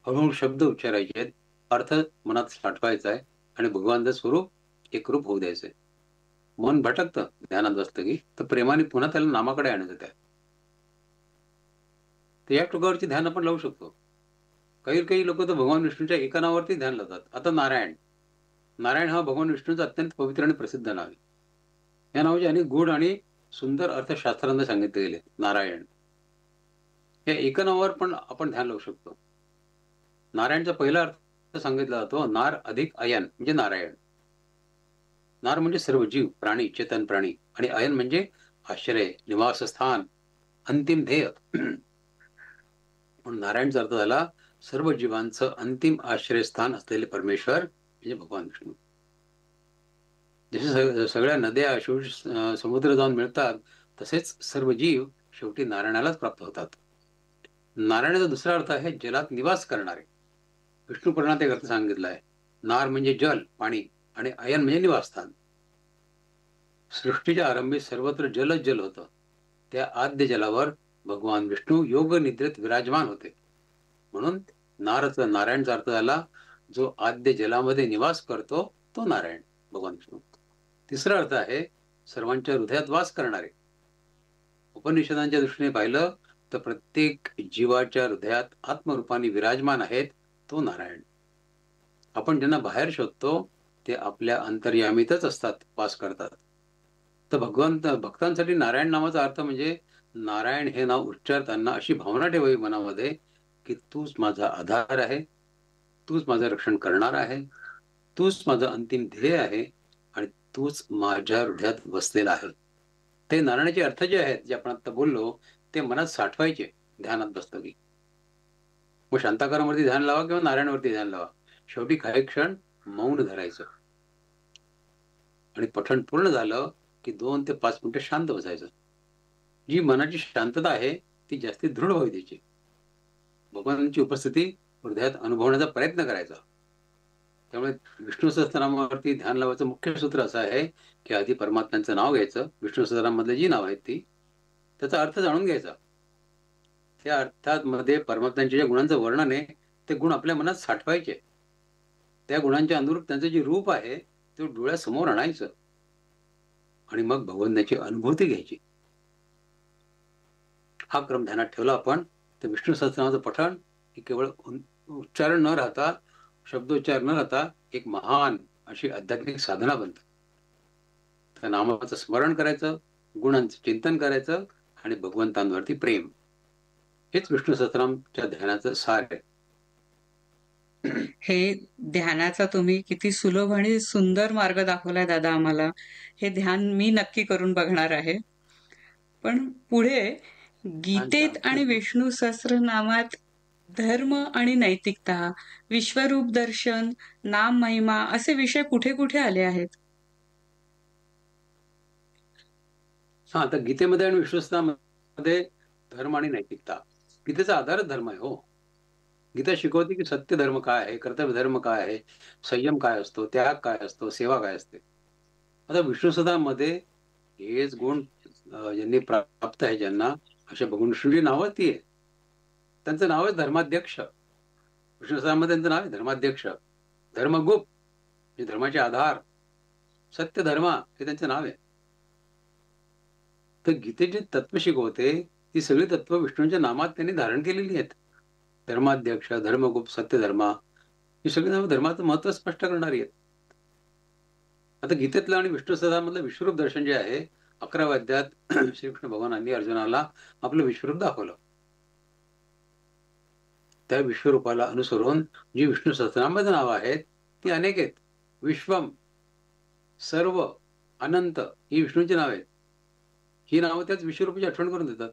हळूहळू शब्द उच्चारायचे आहेत, अर्थ मनात साठवायचा आहे आणि भगवानचं स्वरूप एकरूप होऊ द्यायचंय. मन भटकतं ध्यानात बसलं की, तर प्रेमाने पुन्हा त्याला नामाकडे आणायचं त्या. तर या टोकावरची ध्यान आपण लावू शकतो. काही काही लोक तर भगवान विष्णूच्या एका नावावरती ध्यान लावतात. आता नारायण. नारायण हा भगवान विष्णूचा अत्यंत पवित्र आणि प्रसिद्ध नाव आहे. या नावाचे अनेक गूढ आणि सुंदर अर्थ शास्त्रांना सांगितले गेले. नारायण या एका नावावर पण आपण ध्यान लावू शकतो. नारायणचा पहिला अर्थ सांगितला जातो, नार अधिक अयन म्हणजे नारायण. नार म्हणजे सर्व जीव, प्राणी, चेतन प्राणी, आणि अयन म्हणजे आश्रय, निवासस्थान, अंतिम ध्येय. म्हणून नारायणचा अर्थ झाला सर्व जीवांचं अंतिम आश्रयस्थान असलेले परमेश्वर म्हणजे भगवान विष्णू. जसे सगळ्या नद्या शेवटी समुद्र जाऊन मिळतात, तसेच सर्व जीव शेवटी नारायणालाच प्राप्त होतात. नारायणाचा दुसरा अर्थ आहे जलात निवास करणारे. विष्णू पुराणात एक अर्थ सांगितला आहे. नार म्हणजे जल, पाणी, आणि अयन म्हणजे निवासस्थान. सृष्टीच्या आरंभी सर्वत्र जलच जल होतं. त्या आद्य जलावर भगवान विष्णू योग निद्रेत विराजमान होते. म्हणून नारायणचा अर्थ झाला जो आद्य जलामध्ये निवास करतो तो नारायण, भगवान विष्णू. तिसरा अर्थ आहे सर्वांच्या हृदयात वास करणारे. उपनिषदांच्या दृष्टीने पाहिलं तर प्रत्येक जीवाच्या हृदयात आत्मरूपाने विराजमान आहेत तो नारायण. आपण ज्यांना बाहेर शोधतो ते आपल्या अंतर्यामीतच असतात, वास करतात. तर भक्तांसाठी नारायण नावाचा अर्थ म्हणजे नारायण हे नाव उच्चारताना अशी भावना ठेवावी मनामध्ये की तूच माझा आधार आहे, तूच माझं रक्षण करणार आहे, तूच माझं अंतिम ध्येय आहे, आणि तूच माझ्या हृदयात बसलेला आहे. ते नारायणाचे अर्थ जे आहेत, जे आपण आता बोललो, ते मनात साठवायचे ध्यानात बसलं की. मग शांताकारावरती ध्यान लावा किंवा नारायणवरती ध्यान लावा, शेवटी काही क्षण मौन धरायचं आणि पठण पूर्ण झालं की 2 ते 5 मिनिटं शांत बसायचं. जी मनाची शांतता आहे ती जास्ती दृढ व्हावी द्यायची. भगवानांची उपस्थिती हृदयात अनुभवण्याचा प्रयत्न करायचा. त्यामुळे विष्णू सहस्त्रनामावरती ध्यान लावायचं मुख्य सूत्र असं आहे की आधी परमात्म्यांचं नाव घ्यायचं, विष्णू सहस्त्रनामामधले जी नाव आहेत ती, त्याचा अर्थ जाणून घ्यायचा. त्या अर्थात मध्ये परमात्म्यांच्या ज्या गुणांचं वर्णन आहे ते गुण आपल्या मनात साठवायचे. त्या गुणांच्या अनुरूप त्यांचं जे रूप आहे ते डोळ्यासमोर आणायचं आणि मग भगवंताची अनुभूती घ्यायची. हा क्रम ध्यानात ठेवला आपण तर विष्णू सहस्त्रनामाचं पठण हे केवळ उच्चारण न राहता, शब्दोच्चार न राहता एक महान अशी आध्यात्मिक साधना बनते. त्या नामाचं स्मरण करायचं, गुणांचं चिंतन करायचं आणि भगवंतांवरती प्रेम, हेच विष्णू सहस्त्रनामच्या ध्यानाचं सार आहे. हे ध्यानाचा तुम्ही किती सुलभ आणि सुंदर मार्ग दाखवलाय दादा आम्हाला. हे ध्यान मी नक्की करून बघणार आहे. पण पुढे छान गीतेत छान. आणि विष्णू सहस्त्रनामात धर्म आणि नैतिकता, विश्वरूप दर्शन, नाम महिमा असे विषय कुठे कुठे आले आहेत? हा, तर गीतेमध्ये आणि विष्णू सहस्त्रनामामध्ये धर्म आणि नैतिकता, गीतेचा आधारच धर्म आहे हो. गीता शिकवते की सत्य धर्म काय आहे, कर्तव्य धर्म काय आहे, संयम काय असतो, त्याग काय असतो, सेवा काय असते. आता विष्णू सहस्त्रनामामध्ये हेच गुण ज्यांनी प्राप्त आहे, ज्यांना अशा भगवान विष्णूची नावं ती आहे. त्यांचं नाव आहे धर्माध्यक्ष. विष्णू सहस्त्रनामामध्ये त्यांचं नाव आहे धर्माध्यक्ष, धर्मगुप्त म्हणजे धर्माचे आधार, सत्य धर्मा हे त्यांचं नाव आहे. तर गीतेची तत्व शिकवते ती सगळी तत्व विष्णूंच्या नामात त्यांनी धारण केलेली आहेत. धर्माध्यक्ष, धर्मगुप्त, सत्य धर्मा ही सगळी नावं धर्माचं महत्व स्पष्ट करणारी आहेत. आता गीतेतलं आणि विष्णू सहस्त्रनामामधलं विश्वरूप दर्शन जे आहे, 11व्या अध्यायात श्रीकृष्ण भगवानांनी अर्जुनाला आपलं विश्वरूप दाखवलं. त्या विश्वरूपाला अनुसरून जी विष्णू सहस्त्रनामाची नावं आहेत ती अनेक आहेत. विश्वम, सर्व, अनंत ही विष्णूंची नाव आहेत. ही नावं त्याच विश्वरूपाची आठवण करून देतात.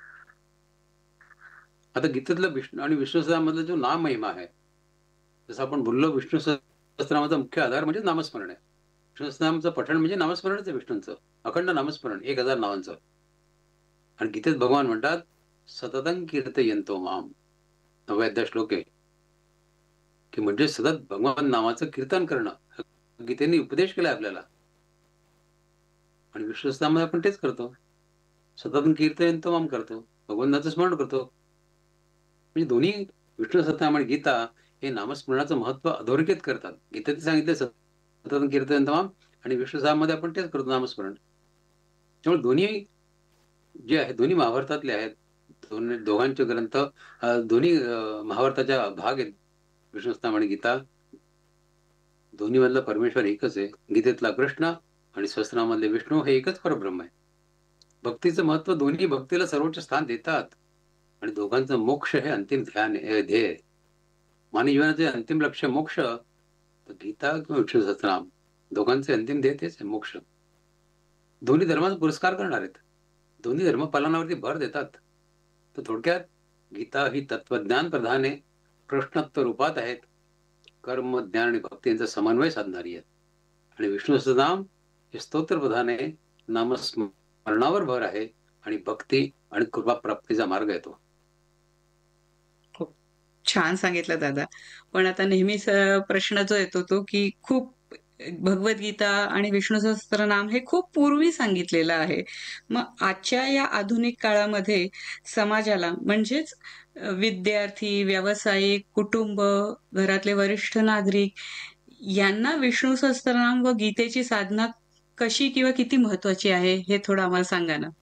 आता गीतेतलं विष्णू आणि विष्णू सहस्त्रनामामधला जो नाम महिमा आहे, जसं आपण बोललो, विष्णू सहस्त्रनामाचा मुख्य आधार म्हणजे नामस्मरण आहे. विष्णू सहस्त्रनामाचं पठण म्हणजे नामस्मरणच आहे विष्णूंचं, अखंड नामस्मरण 1000 नावांचं. आणि गीतेत भगवान म्हणतात सततं कीर्तयन्तो माम, 9व्या अध्याय श्लोक आहे की म्हणजे सतत भगवान नामाचं कीर्तन करणं. गीतेने उपदेश केलाय आपल्याला आणि विष्णू सहस्त्रनामामध्ये आपण तेच करतो, सततं कीर्तयन्तो माम करतो, भगवंताचं स्मरण करतो. म्हणजे दोन्ही विष्णू सहस्त्रनाम आणि गीता हे नामस्मरणाचं महत्व अधोरेखित करतात. गीतेत सांगितले सतत कीर्तन तमाम, आणि विष्णू सहस्त्रनामामध्ये आपण तेच करतो, नामस्मरण. त्यामुळे दोन्ही जे आहे, दोन्ही महाभारतातले आहेत. दोघांचे ग्रंथ, दोन्ही महाभारताच्या भाग आहेत. विष्णू सहस्त्रनाम आणि गीता, दोन्ही मधला परमेश्वर एकच आहे. गीतेतला कृष्ण आणि सहस्त्रनामामधले विष्णू हे एकच परब्रह्म आहे. भक्तीचं महत्व, दोन्ही भक्तीला सर्वोच्च स्थान देतात, आणि दोघांचं मोक्ष हे अंतिम ध्येय आहे. मानवी जीवनाचे अंतिम लक्ष्य मोक्ष, तर गीता किंवा विष्णू सहस्त्रनाम दोघांचे अंतिम ध्येय तेच आहे, मोक्ष. दोन्ही धर्माचा पुरस्कार करणार आहेत, दोन्ही धर्म पालनावरती भर देतात. तर थोडक्यात गीता ही तत्वज्ञान प्रधान आहे, प्रश्नोत्तर रूपात आहेत, कर्म, ज्ञान आणि भक्ती यांचा समन्वय साधणारी आहे. आणि विष्णू सहस्त्रनाम हे स्तोत्र प्रधान आहे, नामस्मरणावर भर आहे, आणि भक्ती आणि कृपा प्राप्तीचा मार्ग येतो. खूप छान सांगितलं दादा. पण आता नेहमीच प्रश्न जो येतो तो, की खूप भगवद्गीता आणि विष्णू सहस्त्रनाम हे खूप पूर्वी सांगितलेलं आहे. मग आजच्या या आधुनिक काळामध्ये समाजाला म्हणजेच विद्यार्थी, व्यावसायिक, कुटुंब, घरातले वरिष्ठ नागरिक यांना विष्णू सहस्त्रनाम व गीतेची साधना कशी किंवा किती महत्वाची आहे, हे थोडं आम्हाला सांगा ना?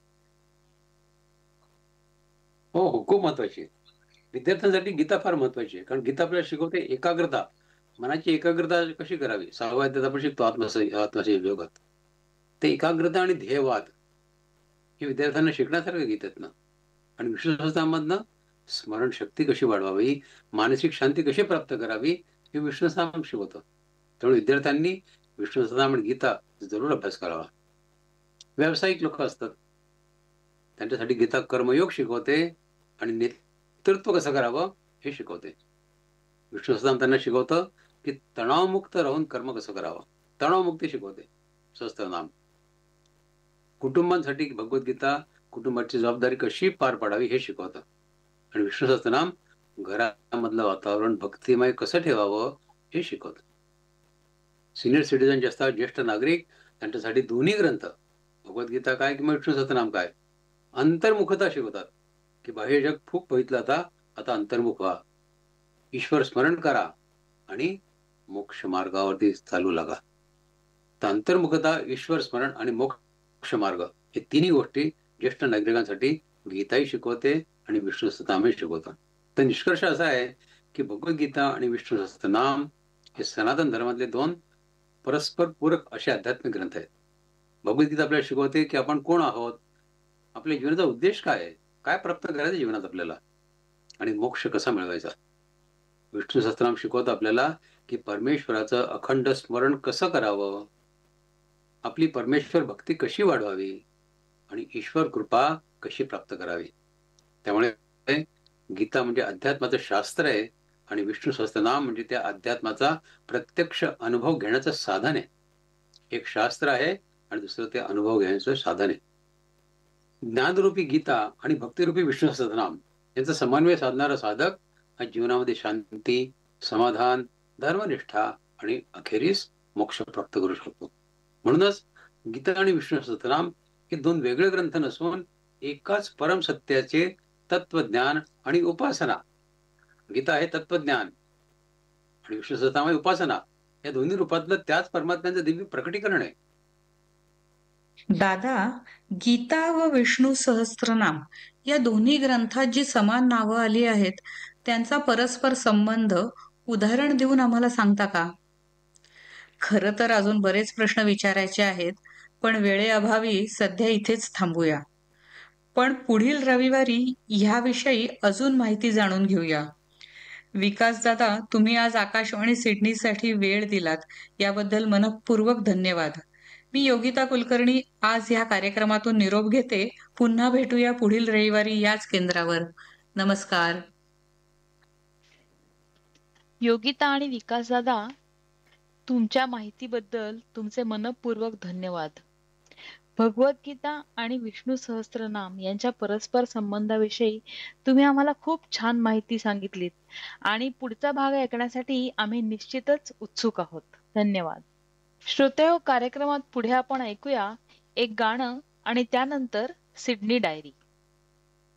हो, हो, खूप महत्वाची आहे. विद्यार्थ्यांसाठी गीता फार महत्वाची आहे, कारण गीता आपल्याला शिकवते एकाग्रता, मनाची एकाग्रता कशी करावी. 6व्या अध्यायात आपण शिकतो आत्मसंयोगात. ते एकाग्रता आणि ध्येयवाद हे विद्यार्थ्यांना शिकण्यासारखं गीतेतनं. आणि विष्णू सहस्त्रनामामधनं स्मरणशक्ती कशी वाढवावी, मानसिक शांती कशी प्राप्त करावी, हे विष्णू सहस्त्रनाम शिकवतं. त्यामुळे विद्यार्थ्यांनी विष्णू सहस्त्रनाम आणि गीता जरूर अभ्यास करावा. व्यावसायिक लोक असतात, त्यांच्यासाठी गीता कर्मयोग शिकवते, आणि नेतृत्व कसं करावं हे शिकवते. विष्णू सहस्त्रनाम त्यांना शिकवतं की तणावमुक्त राहून कर्म कसं करावं, तणावमुक्ती शिकवते सहस्त्रनाम. कुटुंबांसाठी भगवद्गीता कुटुंबाची जबाबदारी कशी पार पाडावी हे शिकवतं. आणि विष्णू सहस्त्रनाम घरामधलं वातावरण भक्तिमय कसं ठेवावं हे शिकवतं. सिनियर सिटीजन जे असतात, ज्येष्ठ नागरिक, त्यांच्यासाठी दोन्ही ग्रंथ, भगवद्गीता काय किंवा विष्णू सहस्त्रनाम काय, अंतर्मुखता शिकवतात, की बाह्य जग खूप बघितलं, आता अंतर्मुख व्हा, ईश्वर स्मरण करा, आणि मोक्ष मार्गावरती चालू लागा. तर अंतर्मुखता, ईश्वर स्मरण आणि मोक्ष मार्ग हे तिन्ही गोष्टी ज्येष्ठ नागरिकांसाठी गीताही शिकवते आणि विष्णू सहस्त्रनामही शिकवतं. तर निष्कर्ष असा आहे की भगवद्गीता आणि विष्णू सहस्त्रनाम हे सनातन धर्मातले दोन परस्पर पूरक असे आध्यात्मिक ग्रंथ आहेत. भगवद्गीता आपल्याला शिकवते की आपण कोण आहोत, आपल्या जीवनाचा उद्देश काय आहे, काय प्राप्त करायचं जीवनात आपल्याला, आणि मोक्ष कसा मिळवायचा. विष्णू सहस्त्रनाम शिकवतं आपल्याला की परमेश्वराचं अखंड स्मरण कसं करावं, आपली परमेश्वर भक्ती कशी वाढवावी, आणि ईश्वर कृपा कशी प्राप्त करावी. त्यामुळे गीता म्हणजे अध्यात्माचं शास्त्र आहे, आणि विष्णू सहस्त्रनाम म्हणजे त्या अध्यात्माचा प्रत्यक्ष अनुभव घेण्याचं साधन आहे. एक शास्त्र आहे आणि दुसरं ते अनुभव घेण्याचं साधन आहे. ज्ञानरूपी गीता आणि भक्तिरूपी विष्णू सहस्त्रनाम यांचा समन्वय साधणारा साधक हा जीवनामध्ये शांती, समाधान, धर्मनिष्ठा आणि अखेरीस मोक्ष प्राप्त करू शकतो. म्हणूनच गीता आणि विष्णू सहस्त्रनाम हे दोन वेगळे ग्रंथ नसून एकाच परम सत्याचे तत्वज्ञान आणि उपासना. गीता आहे तत्वज्ञान आणि विष्णू सहस्त्रनाम आहे उपासना. या दोन्ही रूपातलं त्याच परमात्म्याचं दिव्य प्रकटीकरण आहे. दादा, गीता व विष्णू सहस्त्रनाम या दोन्ही ग्रंथात जी समान नावं आली आहेत, त्यांचा परस्पर संबंध उदाहरण देऊन आम्हाला सांगता का? खरं तर अजून बरेच प्रश्न विचारायचे आहेत, पण वेळेअभावी सध्या इथेच थांबूया. पण पुढील रविवारी ह्याविषयी अजून माहिती जाणून घेऊया. विकास दादा, तुम्ही आज आकाशवाणी सिडनीसाठी वेळ दिलात याबद्दल मनःपूर्वक धन्यवाद. मी योगिता कुलकर्णी आज ह्या कार्यक्रमातून निरोप घेते. पुन्हा भेटूया पुढील रविवारी याच केंद्रावर. नमस्कार. योगिता आणि विकासदादा, तुमच्या माहितीबद्दल तुमचे मनःपूर्वक धन्यवाद. भगवद्गीता आणि विष्णू सहस्त्रनाम यांच्या परस्पर संबंधाविषयी तुम्ही आम्हाला खूप छान माहिती सांगितलीत आणि पुढचा भाग ऐकण्यासाठी आम्ही निश्चितच उत्सुक आहोत. धन्यवाद. श्रोतेहो, कार्यक्रमात पुढे आपण ऐकूया एक गाणं आणि त्यानंतर सिडनी डायरी.